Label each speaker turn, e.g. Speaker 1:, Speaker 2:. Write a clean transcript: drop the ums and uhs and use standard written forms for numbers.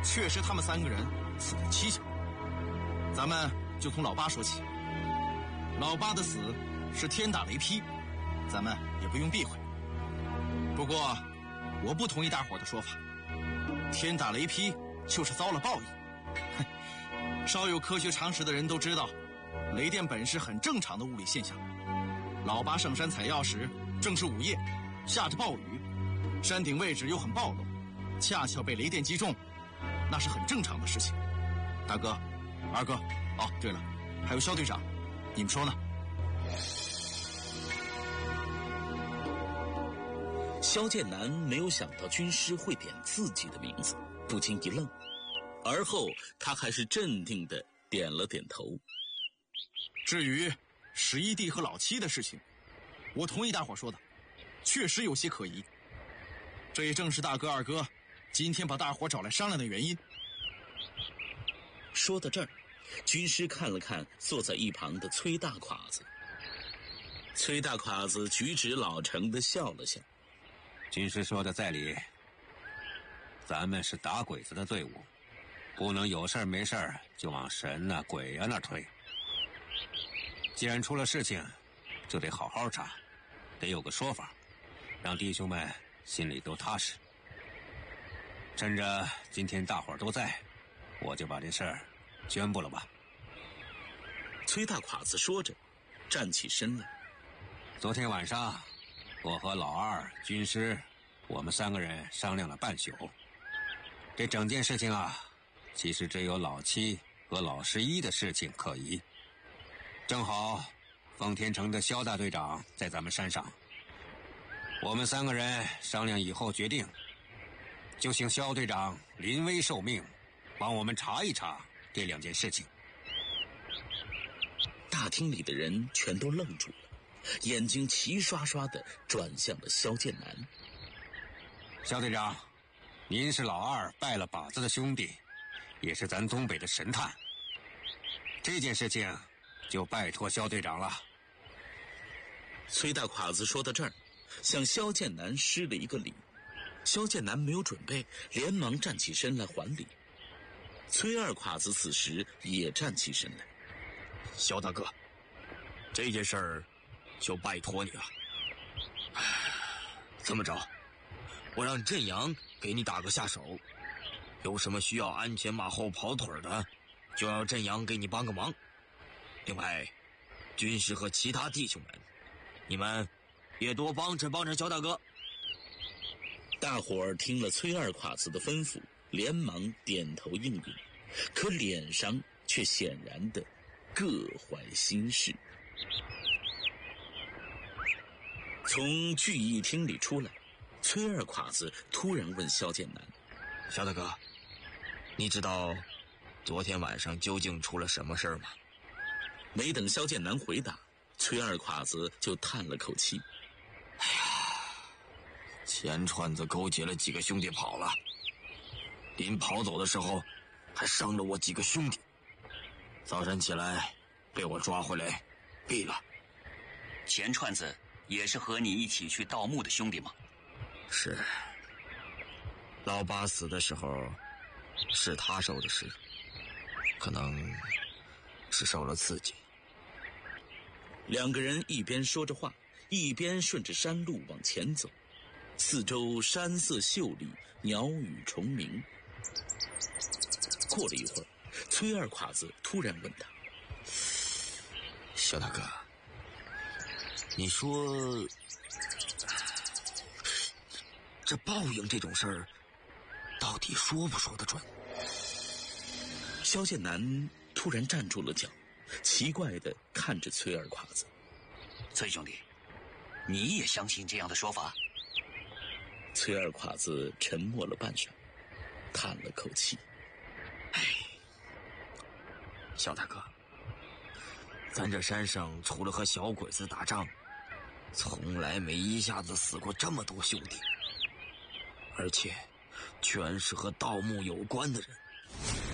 Speaker 1: 确实他们3个人死得蹊跷。咱们就从老八说起。老八的死是天打雷劈，咱们也不用避讳。不过我不同意大伙的说法，天打雷劈就是遭了报应。稍有科学常识的人都知道，雷电本是很正常的物理现象。老八上山采药时正是午夜，下着暴雨，山顶位置又很暴露，恰巧被雷电击中，那是很正常的事情。大哥，二哥，哦，对了，还有肖队长，你们说呢？
Speaker 2: 萧剑南没有想到军师会点自己的名字，不禁一愣，而后他还是镇定地点了点头。
Speaker 1: 至于11弟和老七的事情，我同意大伙说的，确实有些可疑。这也正是大哥二哥今天把大伙找来商量的原因。
Speaker 2: 说到这儿，军师看了看坐在一旁的崔大侉子。崔大侉子举止老成地笑了笑。
Speaker 3: 军师说的在理，咱们是打鬼子的队伍，不能有事没事就往神啊鬼啊那推。既然出了事情，就得好好查，得有个说法，让弟兄们心里都踏实。趁着今天大伙儿都在，我就把这事儿宣布了吧。
Speaker 2: 崔大侉子说着站起身来。
Speaker 3: 昨天晚上我和老二、军师，我们3个人商量了半宿。这整件事情啊，其实只有老七和老11的事情可疑。正好奉天城的萧大队长在咱们山上，我们3个人商量以后决定，就请萧队长临危受命，帮我们查一查这2件事情。
Speaker 2: 大厅里的人全都愣住了，眼睛齐刷刷地转向了萧剑南。
Speaker 3: 萧队长，您是老二拜了把子的兄弟，也是咱东北的神探，这件事情就拜托萧队长了。
Speaker 2: 崔大侉子说到这儿，向萧剑南施了一个礼。萧剑南没有准备，连忙站起身来还礼。崔二侉子此时也站起身来。
Speaker 4: 萧大哥，这件事儿就拜托你了。这么着，我让镇阳给你打个下手，有什么需要鞍前马后跑腿的，就要镇阳给你帮个忙。另外，军师和其他弟兄们，你们也多帮衬帮衬萧大哥。
Speaker 2: 大伙儿听了崔二侉子的吩咐，连忙点头应允，可脸上却显然的各怀心事。从聚义厅里出来，崔二侉子突然问萧剑南：
Speaker 4: 萧大哥，你知道昨天晚上究竟出了什么事儿吗？
Speaker 2: 没等萧剑南回答，崔二侉子就叹了口气：
Speaker 4: 哎呀，钱串子勾结了几个兄弟跑了，临跑走的时候还伤了我几个兄弟，早晨起来被我抓回来毙了。
Speaker 5: 钱串子也是和你一起去盗墓的兄弟吗？
Speaker 4: 是，老八死的时候是他受的事，可能是受了刺激。
Speaker 2: 2个人一边说着话，一边顺着山路往前走。四周山色秀丽，鸟语虫鸣。过了一会儿，崔二侉子突然问他：
Speaker 4: 萧大哥，你说这报应这种事儿到底说不说得准？
Speaker 2: 萧剑南突然站住了脚，奇怪地看着崔二侉子。
Speaker 5: 崔兄弟，你也相信这样的说法？
Speaker 2: 崔二侉子沉默了半晌，叹了口气：
Speaker 4: 哎，萧大哥，咱这山上除了和小鬼子打仗，从来没一下子死过这么多兄弟，而且全是和盗墓有关的人。